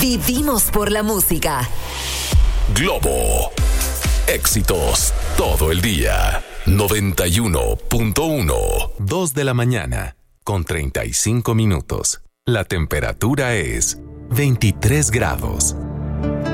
Vivimos por la música. Globo. Éxitos todo el día. 91.1. 2 de la mañana, con 35 minutos. La temperatura es 23 grados.